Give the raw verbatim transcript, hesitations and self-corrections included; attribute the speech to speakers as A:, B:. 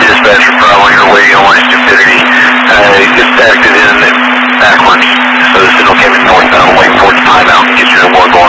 A: dispatcher, probably, or waiting on my stupidity. Uh, just acted in backwards. So the signal came in northbound, waiting for it to time out and get you no more going